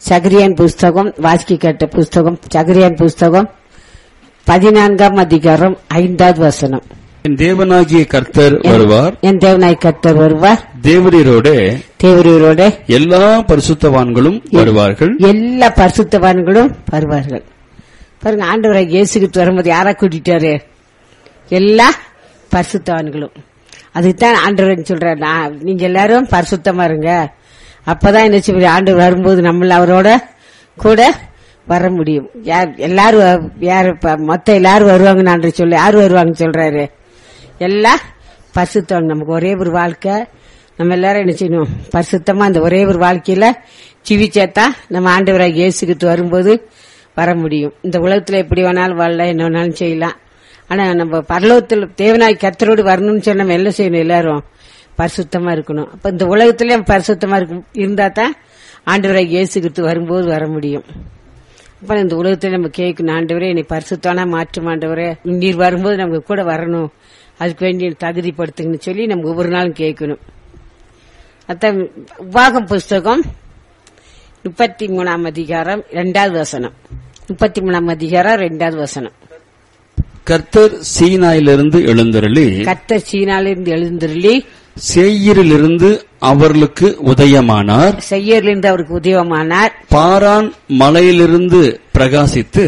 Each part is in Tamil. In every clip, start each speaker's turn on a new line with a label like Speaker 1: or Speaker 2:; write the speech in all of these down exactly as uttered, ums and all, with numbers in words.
Speaker 1: சகரியான் புஸ்தகம் வாசிக்க கேட்ட புஸ்தகம் சகரியான் புஸ்தகம் பதினான்காம் அதிகாரம் ஐந்தாவது வசனம்.
Speaker 2: என் தேவனாகிய கர்த்தர் வருவார்,
Speaker 1: என் தேவனாகிய கர்த்தர் வருவார்,
Speaker 2: தேவரீரோட
Speaker 1: தேவரீரோட
Speaker 2: எல்லா பரிசுத்தவான்களும் வருவார்கள்,
Speaker 1: எல்லா பரிசுத்தவான்களும் வருவார்கள். பாருங்க, ஆண்டவராக இயேசுகிட்டு வரும்போது யாரா கூட்டிட்டாரு? எல்லா பரிசுத்தவான்களும். அதுக்குத்தான் ஆண்டவர் சொல்றாரு, நீங்க எல்லாரும் பரிசுத்தமா இருங்க, அப்பதான் என்ன செய்ய ஆண்டவர் வரும்போது நம்மள அவரோட கூட வர முடியும். யார் எல்லாரும் யாரு மொத்த எல்லாரும் வருவாங்கன்னு ஆண்டவர் சொல்ல, யாரு வருவாங்கன்னு சொல்றாரு? எல்லா பரிசுத்தவான். நமக்கு ஒரே ஒரு வாழ்க்கை, நம்ம எல்லாரும் என்ன செய்யணும்? பரிசுத்தமா அந்த ஒரே ஒரு வாழ்க்கையில ஜீவிச்சாதான் நம்ம ஆண்டவராக இயேசுகிட்டு வரும்போது வர முடியும். இந்த உலகத்துல எப்படி வேணாலும் வாழலாம், என்ன வேணாலும் செய்யலாம். ஆனா நம்ம பரலோகத்தில் தேவனாய் கர்த்தரோடு வரணும்னு சொன்னா நம்ம என்ன செய்யணும்? எல்லாரும் பரிசுத்தமா இருக்கணும். அப்ப இந்த உலகத்திலே பரிசுத்தமா இருந்தா தான் ஆண்டவராக இயேசுகிட்டு வரும்போது வர முடியும். அப்ப இந்த உலகத்துல நம்ம கேட்கணும், ஆண்டவரே என்னை பரிசுத்தானா மாற்றும், ஆண்டவரே நீர் வரும்போது நமக்கு கூட வரணும், அதுக்கு வேண்டிய தகுதிப்படுத்துங்கன்னு சொல்லி நம்ம ஒவ்வொரு நாளும் கேட்கணும். அதான் உபாகம் புஸ்தகம் முப்பத்தி மூணாம் அதிகாரம் இரண்டாவது வசனம். முப்பத்தி மூணாம் அதிகாரம் இரண்டாவது வசனம்.
Speaker 2: கர்த்தர் சீனாயிலிருந்து எழுந்தருளி
Speaker 1: கர்த்தர் சீனாயிலிருந்து எழுந்தருளி
Speaker 2: சேயீரிலிருந்து அவர்களுக்கு உதயமானார்,
Speaker 1: சேயீரிலிருந்து அவருக்கு உதயமானார்,
Speaker 2: பாரான் மலையிலிருந்து பிரகாசித்து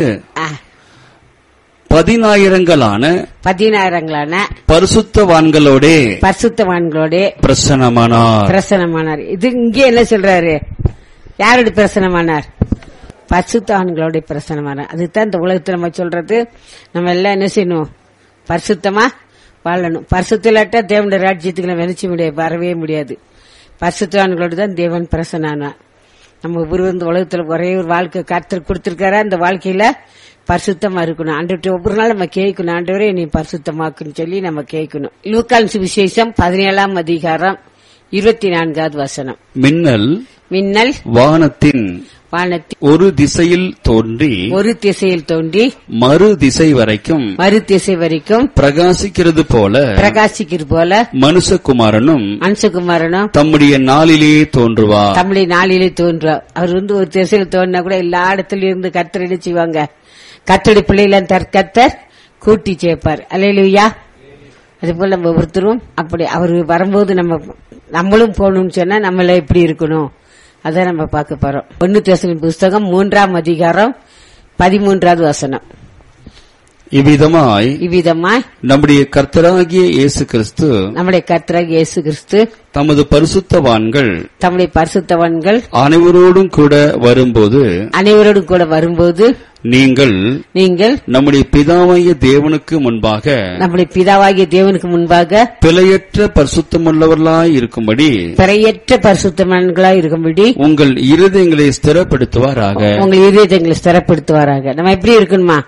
Speaker 2: பதினாயிரங்களான
Speaker 1: பதினாயிரங்களான
Speaker 2: பரிசுத்தவான்களோடே
Speaker 1: பரிசுத்தவான்களோட
Speaker 2: பிரசன்னமானார்
Speaker 1: பிரசன்னமானார். இது இங்கே என்ன சொல்றாரு? யாரோட பிரசன்னமானார்? பரிசுத்தவான்களோட பிரசன்னமானார். அதுதான் இந்த உலகத்துல நம்ம சொல்றது. நம்ம எல்லாம் என்ன செய்யணும்? பரிசுத்தமா வாழணும். பரிசுத்தலாட்டா தேவனுடைய ராஜ்யத்துக்கு நம்ம நினைச்ச முடியாது, வரவே முடியாது. பரிசுத்தவான்களோடு தான் தேவன் பிரசன்னானார். நம்ம ஒவ்வொரு உலகத்துல ஒரே ஒரு வாழ்க்கை கர்த்தர் கொடுத்திருக்காரு. அந்த வாழ்க்கையில பரிசுத்தமா இருக்கணும். ஆண்டவர்கிட்ட ஒவ்வொரு நாள் நம்ம கேட்கணும், ஆண்டவரே நீ பரிசுத்தமாக்குன்னு சொல்லி நம்ம கேட்கணும். லூக்கான் சுவிசேஷம் பதினேழாம் அதிகாரம் இருபத்தி நான்காவது வசனம்.
Speaker 2: மின்னல்
Speaker 1: மின்னல்
Speaker 2: வானத்தின்
Speaker 1: வானத்தின்
Speaker 2: ஒரு திசையில் தோன்றி
Speaker 1: ஒரு திசையில் தோன்றி
Speaker 2: மறு திசை வரைக்கும்
Speaker 1: மறு திசை வரைக்கும்
Speaker 2: பிரகாசிக்கிறது போல
Speaker 1: பிரகாசிக்கிறது போல
Speaker 2: மனுஷகுமாரனும்
Speaker 1: மனுஷகுமாரனும்
Speaker 2: தம்முடைய நாளிலே தோன்றுவார்.
Speaker 1: தம்முடைய நாளிலே தோன்றுவார். அவர் வந்து ஒரு திசையில் தோன்றினா கூட எல்லா இடத்துல இருந்து கர்த்தர் என்ன செய்வாங்க? கர்த்தருடைய பிள்ளைகளை கர்த்தர் கூட்டி சேர்ப்பார். அல்லேலூயா. அது போல நம்ம ஒவ்வொருத்தரும் அப்படி அவர் வரும்போது நம்ம நம்மளும் போகணும்னு சொன்னா நம்மள எப்படி இருக்கணும் அதான் நம்ம பார்க்க போறோம். ஒன்னு தெசலோனிக்கேயர் புஸ்தகம் மூன்றாம் அதிகாரம் பதிமூன்றாவது வசனம்.
Speaker 2: இவ்விதமாய்
Speaker 1: இவ்விதமாய்
Speaker 2: நம்முடைய கர்த்தராகிய இயேசு கிறிஸ்து
Speaker 1: நம்முடைய கர்த்தராகிய இயேசு கிறிஸ்து
Speaker 2: தமது பரிசுத்தவான்கள்
Speaker 1: தம்முடைய பரிசுத்தவான்கள்
Speaker 2: அனைவரோடும் கூட வரும்போது
Speaker 1: அனைவரோடும் கூட வரும்போது
Speaker 2: நீங்கள்
Speaker 1: நீங்கள்
Speaker 2: நம்முடைய பிதாவாகிய தேவனுக்கு முன்பாக
Speaker 1: நம்முடைய பிதாவாகிய தேவனுக்கு முன்பாக
Speaker 2: பிழையற்ற பரிசுத்தமுள்ளவர்களாய் இருக்கும்படி
Speaker 1: பிழையற்ற பரிசுத்தவான்களாய் இருக்கும்படி உங்கள்
Speaker 2: இருதயங்களை ஸ்திரப்படுத்துவாராக.
Speaker 1: உங்கள் இருதயங்களை ஸ்திரப்படுத்துவாராக. நம்ம எப்படி இருக்கணுமா?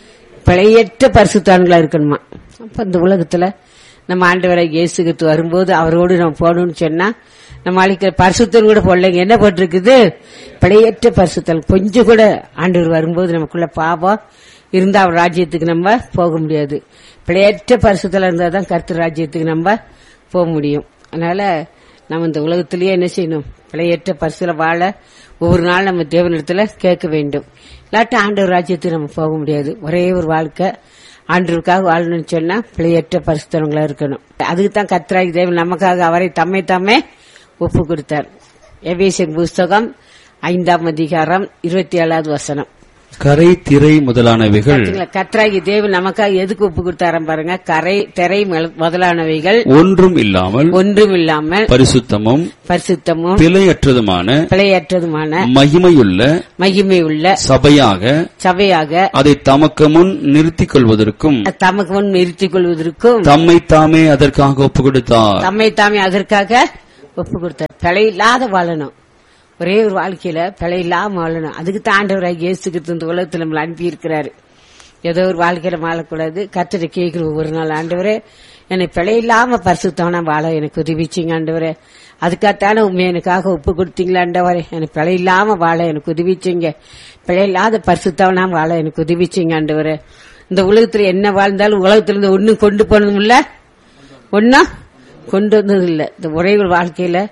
Speaker 1: பிழையற்ற பரிசுத்தவான்களா இருக்கணுமா? அப்ப இந்த உலகத்துல நம்ம ஆண்டவராகிய இயேசு கிறிஸ்து வரும்போது அவரோடு நம்ம போகணும்னு சொன்னா நம்ம அழைக்கிற பரிசுத்தம் கூட போடலைங்க. என்ன போட்டிருக்குது? பிழையற்ற பரிசுத்தம். கொஞ்சம் கூட ஆண்டவர் வரும்போது நமக்குள்ள பாவம் இருந்தா அவர் ராஜ்யத்துக்கு நம்ம போக முடியாது. பிழையற்ற பரிசுத்தம் இருந்தா தான் கர்த்தர் ராஜ்யத்துக்கு நம்ம போக முடியும். அதனால நம்ம இந்த உலகத்திலேயே என்ன செய்யணும்? பிழையற்ற பரிசுல வாழ ஒவ்வொரு நாள் நம்ம தேவனிடத்துல கேட்க வேண்டும். இல்லாட்ட ஆண்டவர் ராஜ்யத்துக்கு நம்ம போக முடியாது. ஒரே ஒரு வாழ்க்கை ஆண்டவருக்காக வாழணும்னு சொன்னா பிழையற்ற பரிசுத்தவங்களா இருக்கணும். அதுக்கு தான் கர்த்தராகிய தேவன் நமக்காக அவரை தம்மை தாமே ஒப்பு கொடுத்தார். எபேசியர் புஸ்தகம் ஐந்தாம் அதிகாரம் இருபத்தி ஏழாவது வசனம்.
Speaker 2: கரை திரை முதலானவைகள்
Speaker 1: கர்த்தராகிய தேவன் நமக்காக எதுக்கு ஒப்பு கொடுத்தாரம் பாருங்க. கரை திரை முதலானவைகள்
Speaker 2: ஒன்றும் இல்லாமல்
Speaker 1: ஒன்றும் இல்லாமல்
Speaker 2: பரிசுத்தமும்
Speaker 1: பரிசுத்தமும்
Speaker 2: பிழையற்றதுமான
Speaker 1: பிழையற்றதுமான
Speaker 2: மகிமையுள்ள
Speaker 1: மகிமையுள்ள
Speaker 2: சபையாக
Speaker 1: சபையாக
Speaker 2: அதை தமக்கு முன் நிறுத்திக் கொள்வதற்கும்
Speaker 1: தமக்கு முன் நிறுத்திக் கொள்வதற்கும்
Speaker 2: தம்மை தாமே அதற்காக ஒப்பு கொடுத்தார்.
Speaker 1: தம்மை தாமே அதற்காக ஒப்பு கொடுத்தார். பிழை இல்லாத வாழணும். ஒரே ஒரு வாழ்க்கையில பிழை இல்லாம வாழணும். அதுக்கு தான் ஆண்டவராகிய இயேசு கிறிஸ்து இந்த உலகத்துல நம்மளை அனுப்பி இருக்கிறாரு. ஏதோ ஒரு வாழ்க்கையில வாழக்கூடாது. கர்த்தரை கேட்கிற ஒவ்வொரு நாள், ஆண்டவரே என்னை பிழை இல்லாம பரிசுத்தவனா வாழ எனக்கு உதவிச்சிங்க ஆண்டவரே. அதுக்காகத்தானே உண்மை எனக்காக ஒப்பு கொடுத்தீங்களா ஆண்டவரே. எனக்கு பிழை இல்லாம வாழ எனக்கு உதவிச்சிங்க. பிழை இல்லாத பரிசுத்தவனா வாழ எனக்கு உதவிச்சிங்க ஆண்டவரே. இந்த உலகத்துல என்ன வாழ்ந்தாலும் உலகத்துல இருந்து ஒன்னும் கொண்டு போனதும் இல்ல, ஒன்னும் கொண்டு வந்தது இல்ல. இந்த ஒரே ஒரு வாழ்க்கையில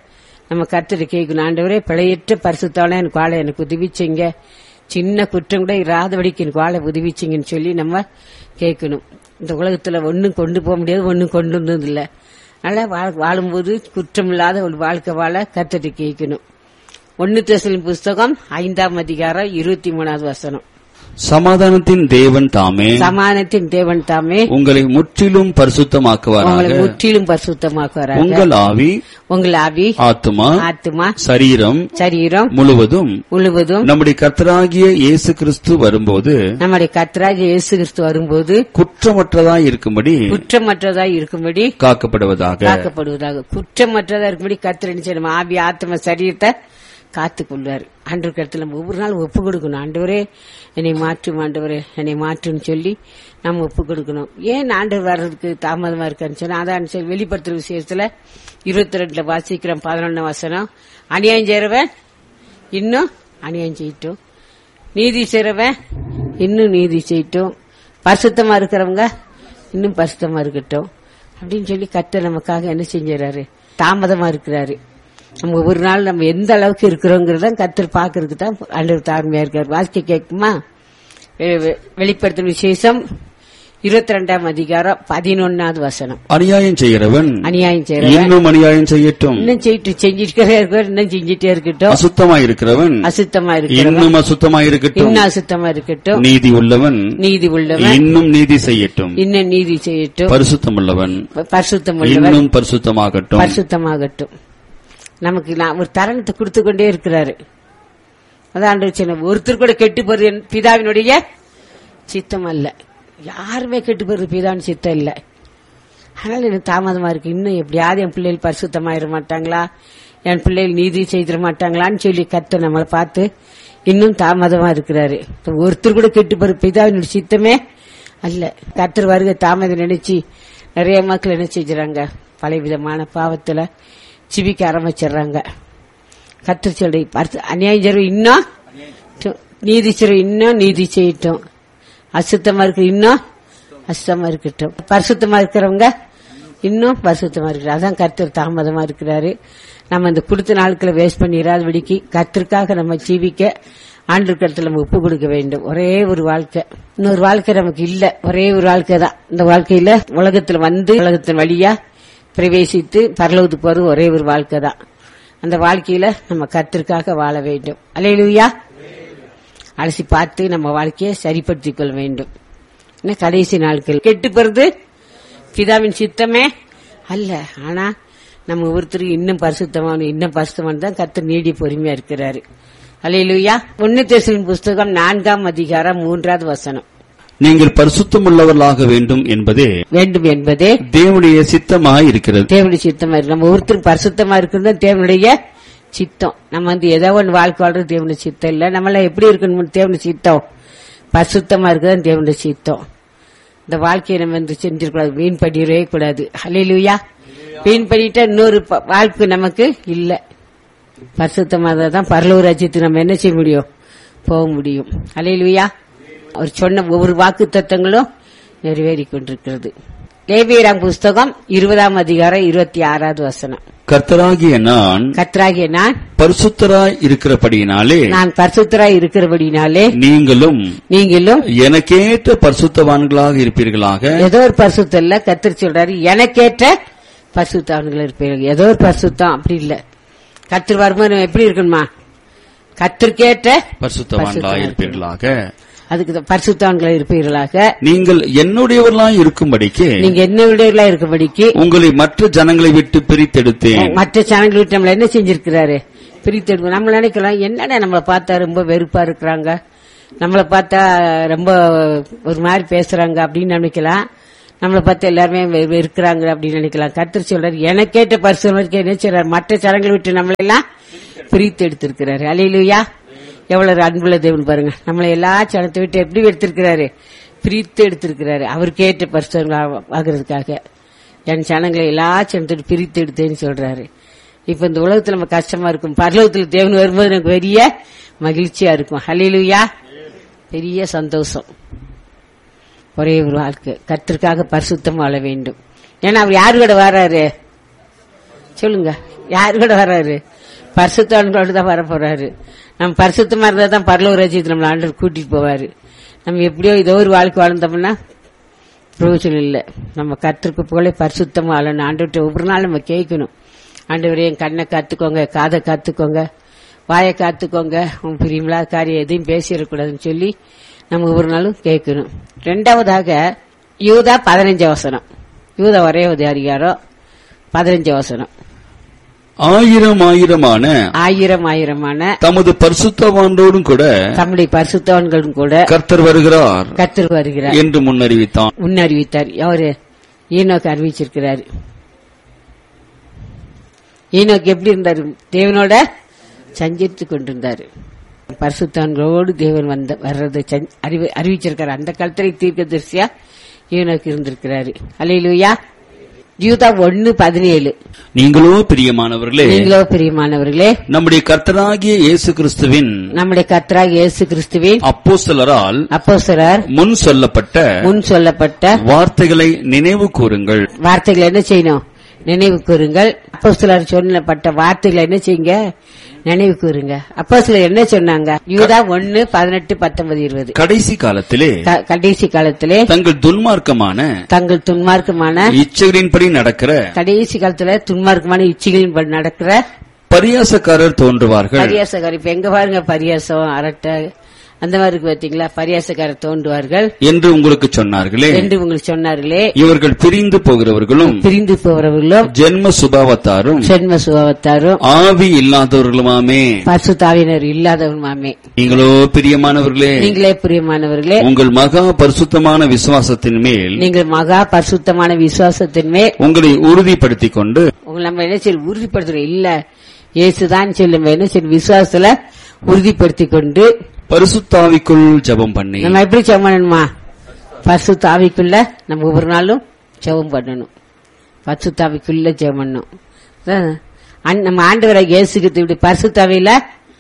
Speaker 1: நம்ம கர்த்தரை கேட்கணும். ஆண்டவரே, பிழையற்ற பரிசுத்தான எனக்கு வாழ எனக்கு உதவிச்சிங்க, சின்ன குற்றம் கூட இராதபடிக்கு எனக்கு வாழ உதவிச்சிங்கன்னு சொல்லி நம்ம கேட்கணும். இந்த உலகத்துல ஒன்னும் கொண்டு போக முடியாது, ஒன்னும் கொண்டு வந்தது இல்ல. அதனால வாழும்போது குற்றம் இல்லாத ஒரு வாழ்க்கை வாழ கர்த்தரை கேட்கணும். ஒன்னு தெசலோனிக்கேயர் புஸ்தகம் ஐந்தாம் அதிகாரம் இருபத்தி மூணாவது வசனம்.
Speaker 2: சமாதானத்தின் தேவன் தாமே
Speaker 1: சமாதானத்தின் தேவன் தாமே
Speaker 2: உங்களை முற்றிலும் பரிசுத்தமாக்குவாராக.
Speaker 1: உங்களை முற்றிலும் பரிசுத்தமாக்குவாராக.
Speaker 2: உங்கள் ஆவி
Speaker 1: உங்கள் ஆவி
Speaker 2: ஆத்துமா
Speaker 1: ஆத்துமா
Speaker 2: சரீரம்
Speaker 1: சரீரம்
Speaker 2: முழுவதும்
Speaker 1: முழுவதும்
Speaker 2: நம்முடைய கர்த்தராகிய இயேசு கிறிஸ்து வரும்போது
Speaker 1: நம்முடைய கர்த்தராகிய இயேசு கிறிஸ்து வரும்போது
Speaker 2: குற்றமற்றதாய் இருக்கும்படி
Speaker 1: குற்றமற்றதாய் இருக்கும்படி
Speaker 2: காக்கப்படுவதாக
Speaker 1: காக்கப்படுவதாக. குற்றமற்றதா இருக்கும்படி கர்த்தர் என்ன செய்யணும்? ஆவி ஆத்ம சரீரத்தை காத்துக் கொள்வார். ஆண்டவர் கருத்துல நம்ம ஒவ்வொரு நாள் ஒப்பு கொடுக்கணும். ஆண்டவரே, என்னை மாற்றும், ஆண்டவரே என்னை மாற்றுன்னு சொல்லி நம்ம ஒப்பு கொடுக்கணும். ஏன் ஆண்டவர் வர்றதுக்கு தாமதமா இருக்கான்னு சொன்னா, அதான் சொல்லி வெளிப்படுத்துற விசேஷத்துல இருபத்தி ரெண்டுல வாசிக்கிறோம் பதினொன்னு வசனம். அநியாயம் செய்றவன் இன்னும் அநியாயம் செய்யட்டும், நீதி செய்றவன் இன்னும் நீதி செய்யட்டும், பரிசுத்தமா இருக்கிறவங்க இன்னும் பரிசுத்தமா இருக்கட்டும் அப்படின்னு சொல்லி கர்த்தர் நமக்காக என்ன செஞ்சாரு? தாமதமா இருக்கிறாரு. நம்ம ஒவ்வொரு நாள் நம்ம எந்த அளவுக்கு இருக்கிறோங்கிறத கர்த்தர் பாக்குறதுக்கு தான் ஆண்டவர் தாழ்மையா இருக்காரு. வாசிக்க கேட்குமா? வெளிப்படுத்தும் விசேஷம் இருபத்தி ரெண்டாம் அதிகாரம் பதினொன்னாவது வசனம்.
Speaker 2: அநியாயம் செய்கிறவன்
Speaker 1: அநியாயம் செய்கிறவன்
Speaker 2: இன்னும் அநியாயம் செய்யட்டும்,
Speaker 1: இன்னும் செய்யிட்டு செஞ்சுட்டே இருக்க இன்னும் செஞ்சுட்டே இருக்கட்டும்.
Speaker 2: அசுத்தமா இருக்கிறவன்
Speaker 1: அசுத்தமா இருக்கிறவன்
Speaker 2: இன்னும் அசுத்தமா இருக்கட்டும்,
Speaker 1: இன்னும் அசுத்தமா இருக்கட்டும்.
Speaker 2: நீதி உள்ளவன்
Speaker 1: நீதி உள்ளவன்
Speaker 2: இன்னும் நீதி செய்யட்டும்,
Speaker 1: இன்னும் நீதி செய்யட்டும்.
Speaker 2: பரிசுத்தம் உள்ளவன்
Speaker 1: பரிசுத்தம் உள்ளவன்
Speaker 2: இன்னும் பரிசுத்தமாகட்டும்.
Speaker 1: பரிசுத்தமாகட்டும். நமக்கு ஒரு தருணத்தை கொடுத்து கொண்டே இருக்கிறாரு. அதான் ஆண்டவர் சொன்ன, ஒருத்தர் கூட கெட்டு போறது பிதாவினுடைய சித்தம் அல்ல. யாருமே கெட்டு போறது பிதாவின் சித்தம் இல்ல. அதனால எனக்கு தாமதமா இருக்கு. இன்னும் எப்படியாவது என் பிள்ளைகள் பரிசுத்தமாயிட மாட்டாங்களா, என் பிள்ளைகள் நீதி செய்திட மாட்டாங்களான்னு சொல்லி கர்த்தர் நம்மளை பார்த்து இன்னும் தாமதமா இருக்கிறாரு. ஒருத்தர் கூட கெட்டு போறது பிதாவினுடைய சித்தமே அல்ல. கர்த்தர் வருகை தாமதம் நினைச்சு நிறைய மக்கள் என்ன செஞ்சுறாங்க? பல விதமான பாவத்துல சிபிக்க ஆரம்பிச்சிடுறாங்க. கர்த்தர் சொல்லி அநியாயம் செய்ற இன்னும் நீதி செய்ற இன்னும் நீதி செய்யட்டும், அசுத்தமா இருக்கு இன்னும் அசுத்தமா இருக்கட்டும், பரிசுத்தமா இருக்கிறவங்க இன்னும் பரிசுத்தமா இருக்கு. அதான் கர்த்தர் தாமதமா இருக்கிறாரு. நம்ம இந்த கொடுத்த நாட்களை வேஸ்ட் பண்ணிடாதபடிக்கு கர்த்தருக்காக நம்ம ஜீவிக்க ஆண்டவர் கருத்துல நம்ம ஒப்பு கொடுக்க வேண்டும். ஒரே ஒரு வாழ்க்கை, இன்னொரு வாழ்க்கை நமக்கு இல்ல. ஒரே ஒரு வாழ்க்கை தான். இந்த வாழ்க்கையில உலகத்துல வந்து உலகத்தின் வழியா பிரவேசித்து பரலோகத்துக்கு போறது ஒரே ஒரு வாழ்க்கை தான். அந்த வாழ்க்கையில நம்ம கர்த்தருக்காக வாழ வேண்டும். அல்லேலூயா. அலசி பார்த்து நம்ம வாழ்க்கையை சரிப்படுத்திக் கொள்ள வேண்டும். கடைசி நாட்கள் கெட்டு போறது பிதாவின் சித்தமே அல்ல. ஆனா நம்ம ஒவ்வொருத்தருக்கு இன்னும் பரிசுத்தமான இன்னும் பரிசுத்தமான தான் கர்த்தர் நீடி பொறுமையா இருக்கிறாரு. அல்லேலூயா. ஒன்னு தெசலோனிக்கேயர் புஸ்தகம் நான்காம் அதிகாரம் மூன்றாவது வசனம்.
Speaker 2: நீங்கள் பரிசுத்தமுள்ளவர்களாக வேண்டும் என்பதே
Speaker 1: வேண்டும் என்பதே
Speaker 2: தேவனுடைய சித்தமாய் இருக்கிறது.
Speaker 1: தேவனுடைய சித்தமா இருக்கு. நம்ம ஒருத்தருக்கு பரிசுத்தமா இருக்கிறது தேவனுடைய சித்தம். நம்ம வந்து ஏதோ ஒன்று வாழ்க்கை வாழ்றது தேவனுடைய சித்தம் இல்ல. நம்மள எப்படி இருக்கணும்? தேவனுடைய சித்தம் பரிசுத்தமா இருக்குதான் தேவனுடைய சித்தம். இந்த வாழ்க்கையை நம்ம வந்து செஞ்சிருக்கூடாது, வீண் பண்ணிடவே கூடாது. அல்லேலூயா. வீண் பண்ணிட்டா இன்னொரு வாழ்க்கை நமக்கு இல்ல. பரிசுத்தமாக தான் பரலோக ராஜ்யத்துக்கு நம்ம என்ன செய்ய முடியும்? போக முடியும். அல்லேலூயா. அவர் சொன்ன ஒவ்வொரு வாக்கு தத்தங்களும் நிறைவேறி கொண்டிருக்கிறது. லேவியராம் புஸ்தகம் இருபதாம் அதிகாரம் இருபத்தி ஆறாவது வசனம்.
Speaker 2: கர்த்தராகிய நான்
Speaker 1: கர்த்தராகிய நான்
Speaker 2: பரிசுத்தராய் இருக்கிறபடியினாலே
Speaker 1: நான் பரிசுத்தராய் இருக்கிறபடினாலே நீங்களும்
Speaker 2: நீங்களும் எனக்கேற்ற பரிசுத்தவான்களாக இருப்பீர்களாக.
Speaker 1: ஏதோ ஒரு பரிசுத்தம் இல்ல, கர்த்தர் சொல்றாரு எனக்கேற்ற பரிசுத்தவான்கள் இருப்பீர்கள். ஏதோ ஒரு பரிசுத்தம் அப்படி இல்ல. கர்த்தர் வருமானம் எப்படி இருக்கணுமா? கர்த்தருக்கேற்ற
Speaker 2: பரிசுத்தவான்களாக இருப்பீர்களாக.
Speaker 1: அதுக்கு பரிசுத்தவான்களா இருப்பீர்களாக.
Speaker 2: நீங்கள் என்னுடையவர்களாய் இருக்கும்படிக்கு
Speaker 1: நீங்க என்னுடையவர்களா இருக்கும்படிக்கு
Speaker 2: உங்களை மற்ற ஜனங்களை விட்டு பிரித்தெடுத்தேன்.
Speaker 1: மற்ற ஜனங்களை விட்டு நம்மள என்ன செஞ்சிருக்கிறாரு? பிரித்தெடுக்க. நம்ம நினைக்கலாம் என்னடா நம்மளை பார்த்தா ரொம்ப வெறுப்பா இருக்கிறாங்க, நம்மளை பார்த்தா ரொம்ப ஒரு மாதிரி பேசுறாங்க அப்படின்னு நினைக்கலாம். நம்மளை பார்த்து எல்லாருமே வெறுக்கிறாங்க அப்படின்னு நினைக்கலாம். கர்த்தர் சொல்றாரு எனக்கேற்ற பரிசுத்தவான்களுக்கு என்ன செய்றாரு? மற்ற ஜனங்களை விட்டு நம்மள எல்லாம் பிரித்து எடுத்திருக்கிறாரு. அல்லேலூயா. எவ்வளவு அன்புள்ள தேவன் பாருங்க. நம்மளை எல்லா சனத்தை விட்டு எப்படி எடுத்திருக்கிறாரு? பிரித்து எடுத்திருக்கிறாரு. அவருக்கு ஏற்ற பரிசுத்தவான்கள் ஆகிறதுக்காக. என் சனங்களை எல்லா சனத்தை பிரித்து எடுத்தேன்னு சொல்றாரு. இப்ப இந்த உலகத்துல நம்ம கஷ்டமா இருக்கும், பரலோகத்துல தேவன் வரும்போது எனக்கு பெரிய மகிழ்ச்சியா இருக்கும். அல்லேலூயா. பெரிய சந்தோஷம். ஒரே ஒரு வாழ்க்கை கர்த்தருக்காக பரிசுத்தம் வாழ வேண்டும். ஏன்னா அவர் யாரு கூட வர்றாரு? சொல்லுங்க, யாரு கூட வர்றாரு? பரிசுத்தவான்களோடு தான் வர போறாரு. நம்ம பரிசுத்தமா இருந்தா தான் பரலோக ராஜ்யத்துக்கு நம்மள ஆண்டவர் கூட்டிட்டு போவாரு. நம்ம எப்படியோ ஏதோ ஒரு வாழ்க்கை வாழ்ந்தோம்னா பிரயோஜனம் இல்லை. நம்ம கத்திற்கு போல பரிசுத்தமா ஆளணும். ஆண்டவர்கிட்ட ஒவ்வொரு நாள் நம்ம கேட்கணும், ஆண்டவரே என் கண்ணை காத்துக்கோங்க, காதை காத்துக்கோங்க, வாயை காத்துக்கோங்க, உன் பிரியமில்லாத காரியம் எதையும் பேசிடக்கூடாதுன்னு சொல்லி நம்ம ஒவ்வொரு நாளும் கேட்கணும். ரெண்டாவதாக யூதா பதினஞ்சு வசனம். யூதா ஒரே ஒரு அதிகாரம் பதினஞ்சு வசனம்.
Speaker 2: ஆயிரம் ஆயிரமான
Speaker 1: ஆயிரம் ஆயிரமான
Speaker 2: தமது பரிசுத்தவான்களோடும் கூட
Speaker 1: தம்முடைய பரிசுத்தவான்களும் கூட
Speaker 2: கர்த்தர் வருகிறார்
Speaker 1: கர்த்தர் வருகிறார்
Speaker 2: என்று முன்னறிவித்தான்.
Speaker 1: முன்னறிவித்தார். அவரு ஈனோக்கு அறிவிச்சிருக்கிறாரு. ஈனோக்கு எப்படி இருந்தாரு? தேவனோட சஞ்சரித்து கொண்டிருந்தாரு. பரிசுத்தவான்களோடு தேவன் வந்த வர்றது அறிவிச்சிருக்காரு. அந்த காலத்துல தீர்க்கதரிசியா ஈனோக்கு இருந்திருக்கிறாரு. அல்லேலூயா. யூதா ஒன்னு பதினேழு.
Speaker 2: நீங்களோ பிரியமானவர்களே
Speaker 1: நீங்களோ பிரியமானவர்களே
Speaker 2: நம்முடைய கர்த்தராகிய இயேசு கிறிஸ்துவின்
Speaker 1: நம்முடைய கர்த்தராகிய இயேசு கிறிஸ்துவின்
Speaker 2: அப்போஸ்தலரால்
Speaker 1: அப்போஸ்தலர்
Speaker 2: முன் சொல்லப்பட்ட
Speaker 1: முன் சொல்லப்பட்ட
Speaker 2: வார்த்தைகளை நினைவு கூறுங்கள்.
Speaker 1: வார்த்தைகளை என்ன செய்யணும்? நினைவு கூறுங்கள். அப்போஸ்தலர் சொல்லப்பட்ட வார்த்தைகளை என்ன செய்யுங்க? நினைவு கூறுங்க. அப்போஸ்தலர் என்ன சொன்னாங்க? யூதா ஒன்னு பதினெட்டு பத்தொன்பது இருபது.
Speaker 2: கடைசி காலத்திலே
Speaker 1: கடைசி காலத்திலே
Speaker 2: தங்கள் துன்மார்க்கமான
Speaker 1: தங்கள் துன்மார்க்கமான
Speaker 2: இச்சைகளின்படி நடக்கிற
Speaker 1: கடைசி காலத்துல துன்மார்க்கமான இச்சைகளின்படி நடக்கிற
Speaker 2: பரியாசக்காரர் தோன்றுவார்கள்.
Speaker 1: பரியாசக்காரர் இப்ப எங்க பாருங்க, பரியாசம் அரட்டை அந்த மாதிரி இருக்கு பாத்தீங்களா? பரியாசக்காரர் தோன்றுவார்கள்
Speaker 2: என்று உங்களுக்கு சொன்னார்களே
Speaker 1: என்று உங்களுக்கு சொன்னார்களே.
Speaker 2: இவர்கள் பிரிந்து போகிறவர்களும்
Speaker 1: பிரிந்து போகிறவர்களும்
Speaker 2: ஜென்ம சுபாவத்தாரும்
Speaker 1: ஜென்ம சுபாவத்தாரும்
Speaker 2: ஆவி இல்லாதவர்களுமாமே
Speaker 1: பரிசுத்தாவினர் இல்லாதவருமாமே.
Speaker 2: நீங்களோ பிரியமானவர்களே
Speaker 1: நீங்களே பிரியமானவர்களே
Speaker 2: உங்கள் மகா பரிசுத்தமான விசுவாசத்தின் மேல்
Speaker 1: நீங்கள் மகா பரிசுத்தமான விசுவாசத்தின் மேல்
Speaker 2: உங்களை உறுதிப்படுத்திக் கொண்டு
Speaker 1: உங்களை நம்ம என்ன செய்ய உறுதிப்படுத்துறோம்? இல்ல இயேசுதான் சொல்லும் என்ன செய்ய விசுவாசத்துல உறுதிப்படுத்திக் கொண்டு
Speaker 2: பரிசுத்தாவிக்குள் ஜெபம் பண்ணி.
Speaker 1: நம்ம எப்படி ஜெபம் பண்ணணுமா? பரிசுத்தாவிக்குள்ள நம்ம ஒவ்வொரு நாளும் ஜெபம் பண்ணணும். பரிசுத்தாவிக்குள்ள ஜெபம் பண்ணணும். நம்ம ஆண்டவராகிய இயேசுக்கு இப்படி பரிசுத்தாவியில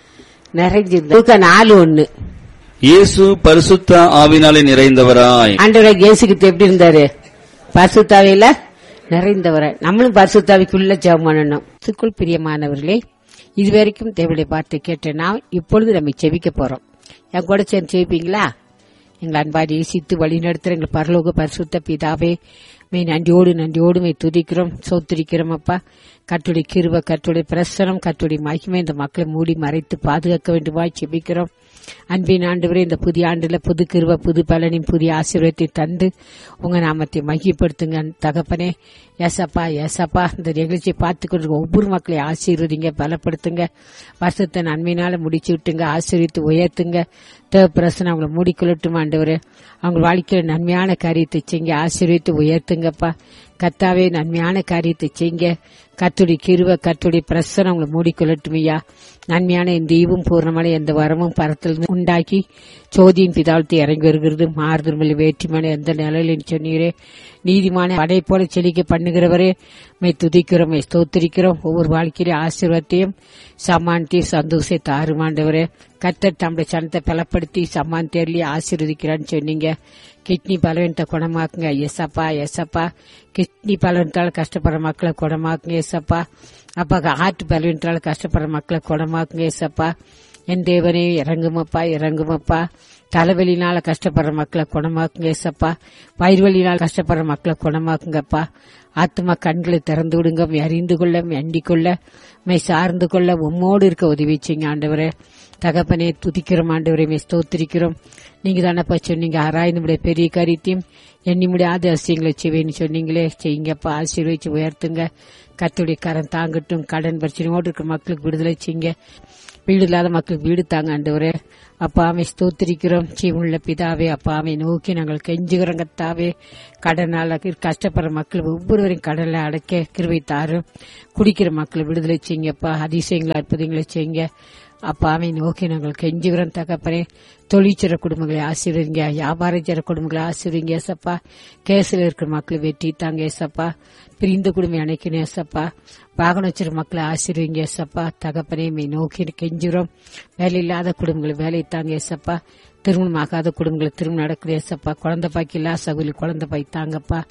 Speaker 1: நிறைஞ்சிருந்த நாலு ஒண்ணு.
Speaker 2: இயேசு பரிசுத்த ஆவினாலே நிறைந்தவராய்.
Speaker 1: ஆண்டவராகிய இயேசுக்கு எப்படி இருந்தாரு? பரிசுத்தாவியில நிறைந்தவராய். நம்மளும் பரிசுத்தாவிக்குள்ள ஜெபம் பண்ணணும். இதுக்குள் பிரியமானவர்களே, இதுவரைக்கும் தேவனுடைய வார்த்தை கேட்ட நாம் இப்பொழுது நம்ம செபிக்க போறோம். என் கூட சேர்ந்து செபிப்பீங்களா? எங்கள் அன்பாடி நேசித்து வழி நடத்துற எங்கள் பரலோக பரிசுத்த பிதாவே, மே நன்றியோடு நன்றியோடு மே துதிக்கிறோம், சோத்திரிக்கிறோம். அப்பா, கர்த்தருடைய கிருபை, கர்த்தருடைய பிரசனம், கர்த்தருடைய மகிமை இந்த மக்களை மூடி மறைத்து பாதுகாக்க வேண்டுமாய் செபிக்கிறோம். அன்பின் ஆண்டவரே, இந்த புதிய ஆண்டுல புது கிருபை, புது பலனின் புதிய ஆசீர்வாதத்தை தந்து உங்க நாமத்தை மகிப்படுத்துங்க தகப்பனே. ஏசப்பா ஏசப்பா இந்த நிகழ்ச்சியை பார்த்து கொண்டு ஒவ்வொரு மக்களையும் ஆசீர்வதிங்க, பலப்படுத்துங்க. வருஷத்தை நன்மையினால முடிச்சு விட்டுங்க, ஆசீர்வித்து உயர்த்துங்க. தேவப்பிரசனம் அவங்களை மூடிக்கொள்ளட்டும் ஆண்டவரே. அவங்க வாழ்க்கையில நன்மையான காரியத்தை செய்யுங்க, ஆசீர்வித்து உயர்த்துங்கப்பா. கர்த்தாவே நன்மையான காரியத்தை செய்யுங்க. கர்த்தருடைய கிருபை, கர்த்தருடைய பிரசனம் அவங்களை மூடிக்கொள்ளட்டும் ஐயா. நன்மையான இந்த ஈவும் பூர்ணமான எந்த வரமும் பரத்தில் உண்டாக்கி சோதியின் பிதாவத்தை இறங்கி வருகிறது. மாறுதல் வேற்றுமான எந்த நிலையில் சொன்னீரே, நீதிமான படை போல செழிக்க பண்ணுகிறவரே, மை துதிக்கிறோம், மை ஸ்தோத்திரிக்கிறோம். ஒவ்வொரு வாழ்க்கையிலே ஆசீர்வாதத்தையும் சமானத்தையும் சந்தோஷத்தை தாருமாண்டவரே. கர்த்தர் தம்முடைய சனத்தை பலப்படுத்தி சமான் தேர்லி ஆசீர்வதிக்கிறான்னு சொன்னீங்க. கிட்னி பலவீனத்தை குணமாக்குங்க எஸ்அப்பா எஸ்அப்பா. கிட்னி பலவீனத்தால் கஷ்டப்படுற மக்களை குணமாக்குங்க எஸ்அப்பா. அப்பா, ஹார்ட் பலவீனத்தால் கஷ்டப்படுற மக்களை குணமாக்குங்க எஸ்அப்பா. என் தேவனே இறங்குமப்பா, இறங்குமப்பா. தலைவலினால கஷ்டப்படுற மக்களை குணமாக்குங்க ஏசப்பா. வயிறுவலினால் கஷ்டப்படுற மக்களை குணமாக்குங்கப்பா. ஆத்மா கண்களை திறந்து விடுங்க, அறிந்து கொள்ள, அண்டிக் கொள்ள, மை சார்ந்து கொள்ள உம்மோடு இருக்க உதவி செய்யுங்க ஆண்டவரே. தகப்பனே துதிக்கிறோம் ஆண்டவரே, மை ஸ்தோத்திரிக்கிறோம். நீங்க தானப்பா சொன்னீங்க, ஆராய்ந்து பெரிய காரியத்தையும் எண்ணி முடியாத அதிசயங்களை செய்வேன்னு சொன்னீங்களே, செய்யுங்கப்பா. ஆசீர்வதிச்சு உயர்த்துங்க. கர்த்தருடைய கரம் தாங்கட்டும். கடன் பிரச்சனையோடு இருக்கிற மக்களுக்கு விடுதலை செய்யுங்க. வீடு இல்லாத மக்களுக்கு வீடு தாங்க ஆண்டவரே. அப்பாவை ஸ்தோத்திரிக்கிறோம். ஜீவனுள்ள பிதாவே, அப்பாவை நோக்கி நாங்கள் கெஞ்சுகிறோம் கர்த்தாவே. கடனால கஷ்டப்படுற மக்கள் ஒவ்வொருவரையும் கடலை அடைக்க கிருபை தாரும். குடிக்கிற மக்களை விடுதலை செய்யுங்கப்பா. அதிசயங்களை அற்புதங்களை செய்யுங்க அப்பாவை நோக்கி நாங்கள் கெஞ்சுகிறோம் தகப்பனே. தொழிற்சிற குடும்பங்களை ஆசீர்வதிங்க, வியாபாரம் செய்ற குடும்பங்களை ஆசீர்வதிங்க ஏசப்பா. கேசில் இருக்கிற மக்களை வெற்றி தாங்க ஏசப்பா. பிரிந்த குடும்பம் அணைக்கணும் ஏசப்பா. வாகனம் வச்சிருக்க மக்களை ஆசீர்வதிங்க ஏசப்பா. தகப்பனே மே நோக்கி கெஞ்சுகிறோம். வேலை இல்லாத குடும்பங்களை வேலை தாங்க ஏசப்பா. திருமணம் ஆகாத குடும்பங்களை திருமணம் நடக்குது ஏசப்பா. குழந்தை பாய்க்கு இல்லா சகுலி குழந்தை பாய் தாங்கப்பா.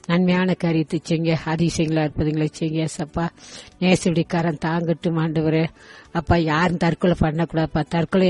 Speaker 1: நன்மையான காரியத்தை செய்யுங்க, அதிசயங்களா இருப்பதுங்களை செய்யுங்க சப்பா. நேசடிக்காரன் தாங்கட்டும் ஆண்டவரே. அப்பா யாரும் தற்கொலை பண்ணக்கூடாதுப்பா. தற்கொலை